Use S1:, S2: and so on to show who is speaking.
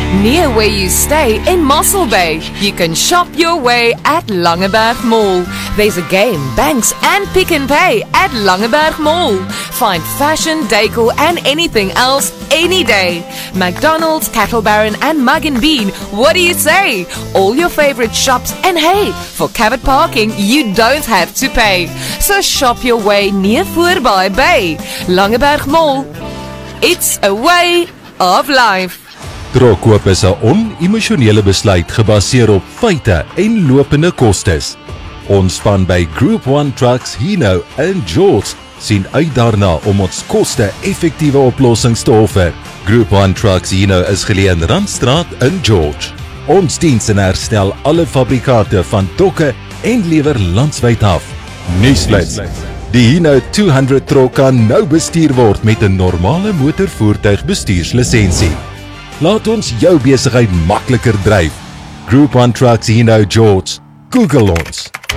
S1: Near where you stay in Mossel Bay, you can shop your way at Langeberg Mall. There's a game, banks and Pick n Pay at Langeberg Mall. Find fashion, decor and anything else any day. McDonald's, Cattle Baron and Mug and Bean, what do you say? All your favorite shops, and hey, for covered parking you don't have to pay. So shop your way near Voorbaai Bay. Langeberg Mall. It's a way of life.
S2: Trokkoop is 'n on-emosionele besluit gebaseer op feite en lopende kostes. Ons span by Group 1 Trucks, Hino en George sien uit daarna om ons koste-effektiewe oplossings te offer. Group 1 Trucks Hino is geleë in Randstraat in George. Ons diens en herstel alle fabrikate van dokke en lewer landwyd af. Nuusflits. Die Hino 200 trok kan nou bestuur word met 'n normale motorvoertuig bestuurslisensie. Laat ons jou besigheid makliker dryf. Group 1 Trucks Hino George. Google ons.